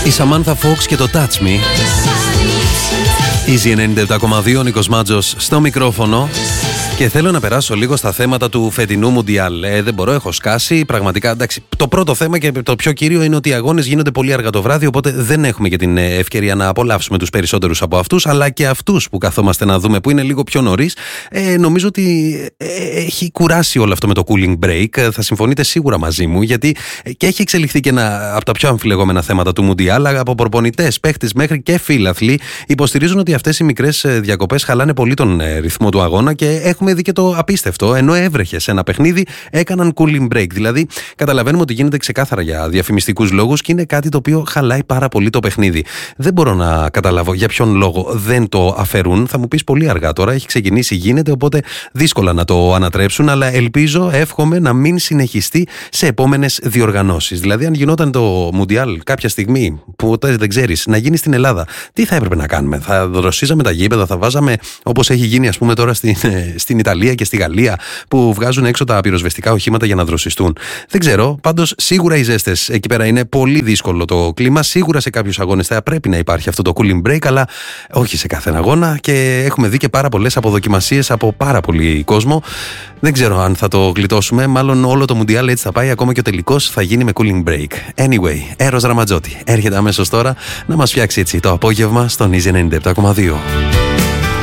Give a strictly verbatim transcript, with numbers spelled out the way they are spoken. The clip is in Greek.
Η Samantha Fox και το Touch Me. Easy ενενήντα επτά κόμμα δύο, Νίκος Μάτζος στο μικρόφωνο. Και θέλω να περάσω λίγο στα θέματα του φετινού Μουντιάλ. Ε, δεν μπορώ, έχω σκάσει. Πραγματικά, εντάξει, το πρώτο θέμα και το πιο κύριο είναι ότι οι αγώνες γίνονται πολύ αργά το βράδυ. Οπότε δεν έχουμε και την ευκαιρία να απολαύσουμε τους περισσότερους από αυτούς. Αλλά και αυτούς που καθόμαστε να δούμε που είναι λίγο πιο νωρίς. Ε, νομίζω ότι ε, έχει κουράσει όλο αυτό με το cooling break. Θα συμφωνείτε σίγουρα μαζί μου. Γιατί και έχει εξελιχθεί και ένα από τα πιο αμφιλεγόμενα θέματα του Μουντιάλ. Από προπονητές, παίχτες μέχρι και φίλαθλοι υποστηρίζουν ότι αυτές οι μικρές διακοπές χαλάνε πολύ τον ρυθμό του αγώνα και έχουμε δει και το απίστευτο, ενώ έβρεχε σε ένα παιχνίδι, έκαναν cooling break. Δηλαδή, καταλαβαίνουμε ότι γίνεται ξεκάθαρα για διαφημιστικούς λόγους και είναι κάτι το οποίο χαλάει πάρα πολύ το παιχνίδι. Δεν μπορώ να καταλάβω για ποιον λόγο δεν το αφαιρούν. Θα μου πεις πολύ αργά τώρα, έχει ξεκινήσει, γίνεται, οπότε δύσκολα να το ανατρέψουν. Αλλά ελπίζω, εύχομαι να μην συνεχιστεί σε επόμενες διοργανώσεις. Δηλαδή, αν γινόταν το Μουντιάλ κάποια στιγμή, που δεν ξέρεις, να γίνει στην Ελλάδα, τι θα έπρεπε να κάνουμε? Θα δροσίζαμε τα γήπεδα, θα βάζαμε όπως έχει γίνει, ας πούμε, τώρα στην, στην Ιταλία και στη Γαλλία, που βγάζουν έξω τα πυροσβεστικά οχήματα για να δροσιστούν. Δεν ξέρω. Πάντως, σίγουρα οι ζέστες εκεί πέρα είναι πολύ δύσκολο το κλίμα. Σίγουρα σε κάποιους αγώνες θα πρέπει να υπάρχει αυτό το cooling break, αλλά όχι σε κάθε αγώνα. Και έχουμε δει και πάρα πολλές αποδοκιμασίες από πάρα πολύ κόσμο. Δεν ξέρω αν θα το γλιτώσουμε. Μάλλον όλο το Μουντιάλ έτσι θα πάει. Ακόμα και ο τελικός θα γίνει με cooling break. Anyway, Έρος Ραματζότη έρχεται αμέσως τώρα να μας φτιάξει έτσι το απόγευμα στον Easy ενενήντα επτά κόμμα δύο.